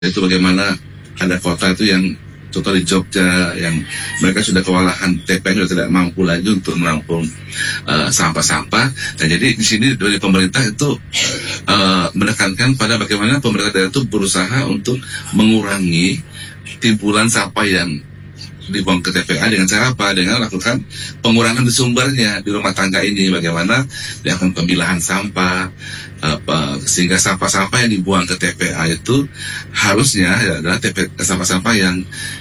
Itu bagaimana ada kota itu yang contoh di Jogja yang mereka sudah kewalahan, TPA sudah tidak mampu lagi untuk menampung sampah-sampah. Dan jadi di sini dari pemerintah itu menekankan pada bagaimana pemerintah daerah itu berusaha untuk mengurangi timbulan sampah yang dibuang ke TPA dengan cara apa? Dengan melakukan pengurangan di sumbernya di rumah tangga ini, bagaimana dilakukan pemilahan sampah, sehingga sampah-sampah yang dibuang ke TPA itu harusnya adalah sampah-sampah yang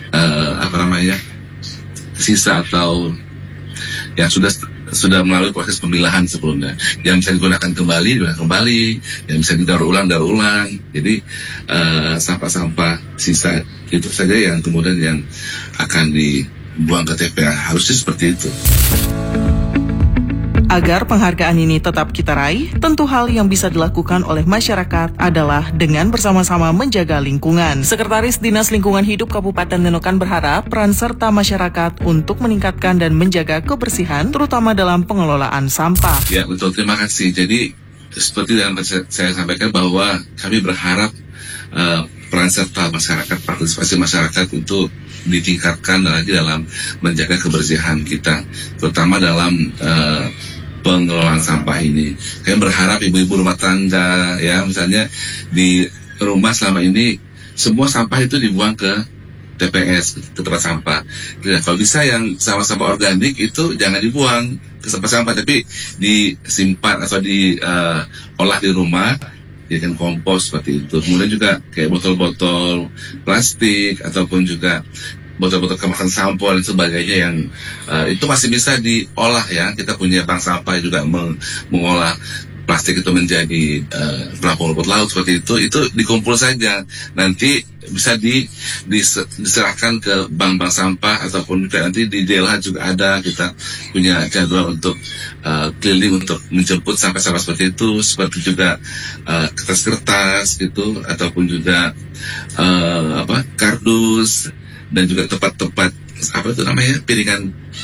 sisa atau yang sudah melalui proses pemilahan sebelumnya, yang bisa digunakan kembali, yang bisa didaur ulang. Jadi sampah-sampah sisa itu saja yang kemudian yang akan dibuang ke TPA, harusnya seperti itu. Agar penghargaan ini tetap kita raih, tentu hal yang bisa dilakukan oleh masyarakat adalah dengan bersama-sama menjaga lingkungan. Sekretaris Dinas Lingkungan Hidup Kabupaten Nunukan berharap peran serta masyarakat untuk meningkatkan dan menjaga kebersihan, terutama dalam pengelolaan sampah. Ya betul, terima kasih. Jadi seperti yang saya sampaikan bahwa kami berharap peran serta masyarakat, partisipasi masyarakat untuk ditingkatkan lagi dalam menjaga kebersihan kita, terutama dalam pengelolaan sampah ini. Kami berharap ibu-ibu rumah tangga, ya misalnya di rumah selama ini semua sampah itu dibuang ke TPS, ke tempat sampah. Jadi, kalau bisa yang sampah-sampah organik itu jangan dibuang ke tempat sampah, tapi disimpan atau diolah di rumah, jadikan kompos seperti itu. Kemudian juga kayak botol-botol plastik ataupun juga botol-botol kemasan sampo dan sebagainya yang itu masih bisa diolah, ya. Kita punya bank sampah juga mengolah plastik itu menjadi pelampung rumput laut seperti itu dikumpul saja, nanti bisa diserahkan ke bank-bank sampah ataupun juga nanti di DLH juga ada, kita punya jadwal untuk keliling untuk menjemput sampah-sampah seperti itu, seperti juga kertas-kertas gitu, ataupun juga kardus, dan juga tempat-tempat piringan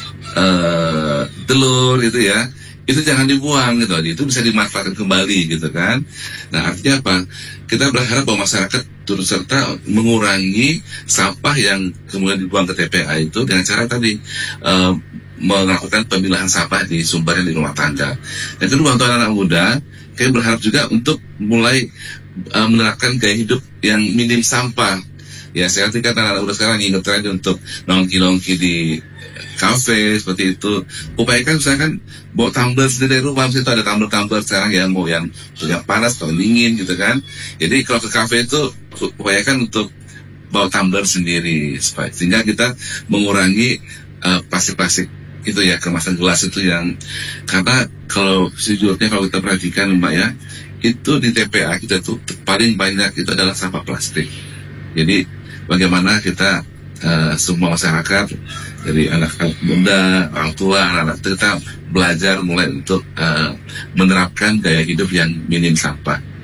telur gitu, ya. Itu jangan dibuang gitu, itu bisa dimanfaatkan kembali gitu kan. Nah, artinya apa? Kita berharap bahwa masyarakat turut serta mengurangi sampah yang kemudian dibuang ke TPA itu dengan cara tadi melakukan pemilahan sampah di sumbernya di rumah tangga. Yang kedua, untuk anak-anak muda, kami berharap juga untuk mulai menerapkan gaya hidup yang minim sampah. Ya, saya kan anak-anak muda sekarang ingat tren untuk nongki-nongki di kafe seperti itu. Upayakan misalkan bawa tumbler sendiri dari rumah, misalnya itu ada tumbler sekarang yang mau yang panas atau dingin gitu kan. Jadi kalau ke kafe itu upayakan untuk bawa tumbler sendiri, sehingga kita mengurangi plastik-plastik itu, ya, kemasan gelas itu yang, karena kalau sejujurnya kalau kita perhatikan Mbak, ya, itu di TPA kita tuh paling banyak itu adalah sampah plastik. Jadi bagaimana kita semua masyarakat, dari anak muda, orang tua, anak-anak, kita belajar mulai untuk menerapkan gaya hidup yang minim sampah.